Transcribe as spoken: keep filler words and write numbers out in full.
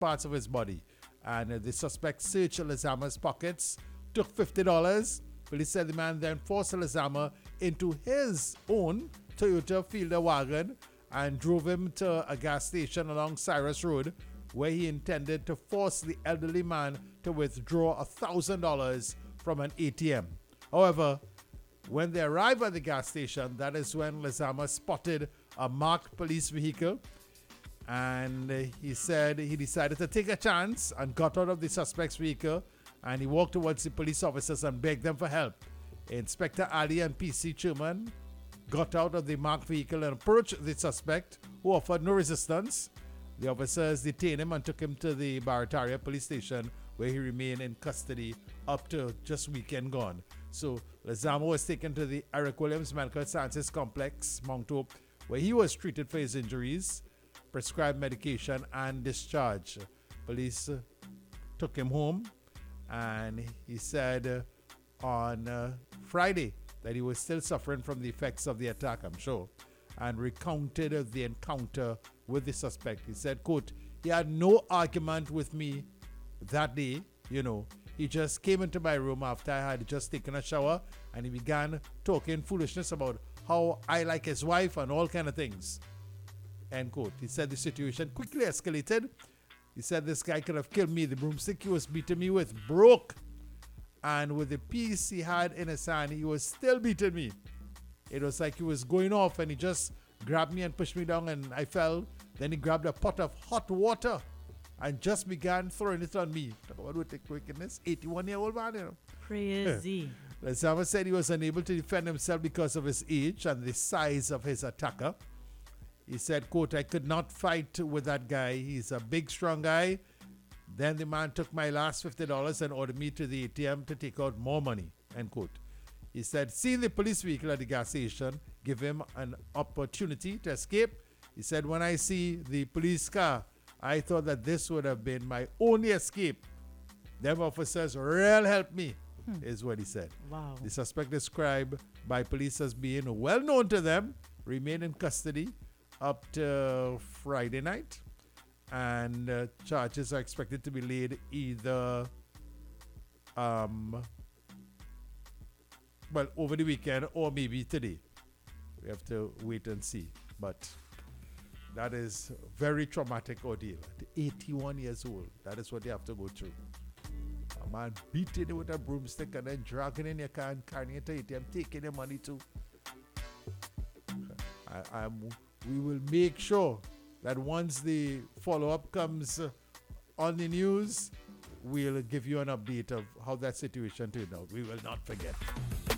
parts of his body. And uh, the suspect searched Lezama's pockets, took fifty dollars. Police said the man then forced Lezama into his own Toyota Fielder wagon and drove him to a gas station along Cyrus Road, where he intended to force the elderly man to withdraw one thousand dollars from an A T M. However, when they arrived at the gas station, that is when Lezama spotted a marked police vehicle, and he said he decided to take a chance and got out of the suspect's vehicle, and he walked towards the police officers and begged them for help. Inspector Ali and P C Sherman got out of the marked vehicle and approached the suspect, who offered no resistance. The officers detained him and took him to the Barataria police station, where he remained in custody up to just weekend gone. So Lezama was taken to the Eric Williams Medical Sciences Complex, Mount Hope, where he was treated for his injuries, prescribed medication, and discharged. Police uh, took him home, and he said uh, on uh, Friday that he was still suffering from the effects of the attack, I'm sure, and recounted uh, the encounter with the suspect. He said, quote, he had no argument with me that day, you know. He just came into my room after I had just taken a shower, and he began talking foolishness about how I like his wife and all kind of things. End quote. He said the situation quickly escalated. He said this guy could have killed me. The broomstick he was beating me with broke. And with the piece he had in his hand, he was still beating me. It was like he was going off, and he just grabbed me and pushed me down, and I fell. Then he grabbed a pot of hot water and just began throwing it on me. Talk about with wickedness. eighty-one-year-old man, you know. Crazy. Lezama said he was unable to defend himself because of his age and the size of his attacker. He said, quote, I could not fight with that guy. He's a big, strong guy. Then the man took my last fifty dollars and ordered me to the A T M to take out more money, end quote. He said, seeing the police vehicle at the gas station give him an opportunity to escape. He said, when I see the police car, I thought that this would have been my only escape. Them officers real helped me, hmm. is what he said. Wow. The suspect, described by police as being well known to them, remained in custody up to Friday night. And uh, charges are expected to be laid either um, well, over the weekend or maybe today. We have to wait and see. But that is very traumatic ordeal. At eighty-one years old, that is what they have to go through. A man beating you with a broomstick and then dragging in your car and carrying it to A T M, taking your money too. I, I'm, we will make sure that once the follow-up comes uh, on the news, we'll give you an update of how that situation turned out. We will not forget.